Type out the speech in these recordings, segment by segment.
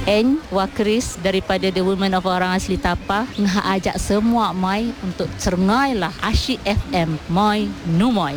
N Wakris daripada The Women of Orang Asli Tapa ajak semua mai untuk cerengai lah Asyik FM Moi Numoy.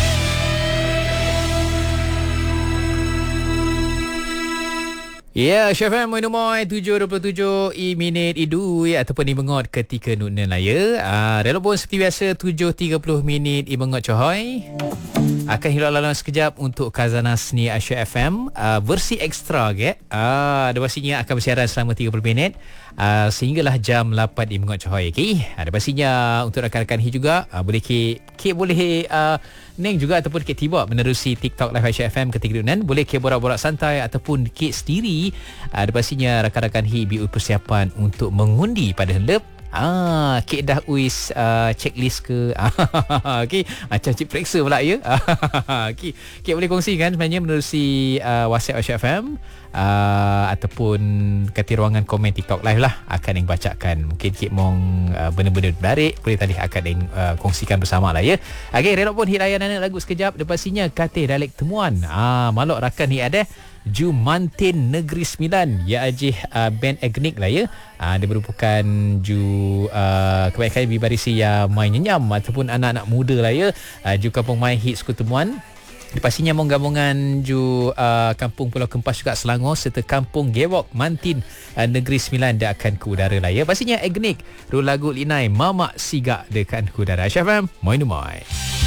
Ya, Syafam Moinomoy 7.27 minit idu ataupun i mengot ketika nuknen laya. Relopon seperti biasa 7.30 minit i mengot cohoy. Akan hilang lalang sekejap untuk Khazanah Seni Asia FM versi ekstra ke. Ada pastinya akan bersiaran selama 30 minit sehinggalah jam 8 di mengot cohoy. Okay? Ada pastinya untuk rakan-rakan hi juga boleh boleh Neng juga ataupun Kek tiba menerusi TikTok Live Asia FM ketika dunan. Boleh Kek borak-borak santai ataupun Kek sendiri. Ada pastinya rakan-rakan hi biu persiapan untuk mengundi pada hendep. Kek dah uis checklist ke? Okey, macam cik periksa pula ya. Okey, Kek boleh kongsikan sebenarnya menerusi WhatsApp Asia FM ataupun kata ruangan komen TikTok Live lah akan yang bacakan. Mungkin Kek mong benda-benda barik boleh tadi akan yang kongsikan bersama lah ya. Okey, relok pun hit layanan lagu sekejap. Lepastinya kata dialek temuan. Malok rakan ni ada Jumantin Negeri Sembilan. Ya ajih band Agnik lah ya. Dia merupakan kebanyakan bibarisi yang main nyenyam ataupun anak-anak muda lah ya. Ju kampung main hit suku temuan. Pastinya gabungan ju Kampung Pulau Kempas juga Selangor serta Kampung Gewok Mantin Negeri Sembilan dia akan ke udara lah ya. Pastinya Agnik ru lagu Linai Mamak Sigak dekat ke udara. Syafam Moi Numai.